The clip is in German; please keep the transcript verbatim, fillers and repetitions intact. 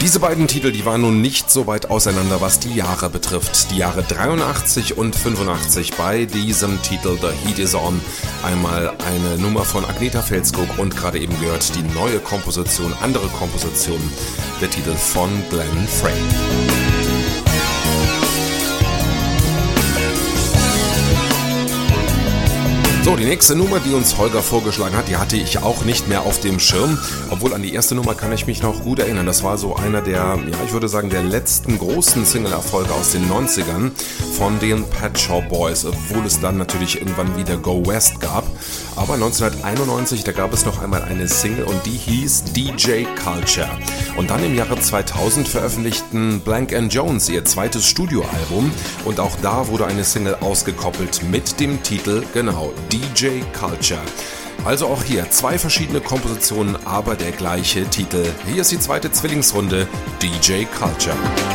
Diese beiden Titel, die waren nun nicht so weit auseinander, was die Jahre betrifft. Die Jahre dreiundachtzig und fünfundachtzig bei diesem Titel The Heat Is On. Einmal eine Nummer von Agnetha Fältskog und gerade eben gehört die neue Komposition, andere Komposition, der Titel von Glenn Frey. So, die nächste Nummer, die uns Holger vorgeschlagen hat, die hatte ich auch nicht mehr auf dem Schirm. Obwohl an die erste Nummer kann ich mich noch gut erinnern. Das war so einer der, ja, ich würde sagen, der letzten großen Single-Erfolge aus den neunzigern von den Pet Shop Boys. Obwohl es dann natürlich irgendwann wieder Go West gab. Aber neunzehnhunderteinundneunzig, da gab es noch einmal eine Single und die hieß D J Culture. Und dann im Jahre zweitausend veröffentlichten Blank and Jones ihr zweites Studioalbum. Und auch da wurde eine Single ausgekoppelt mit dem Titel, genau, D J Culture. Also auch hier zwei verschiedene Kompositionen, aber der gleiche Titel. Hier ist die zweite Zwillingsrunde, D J Culture.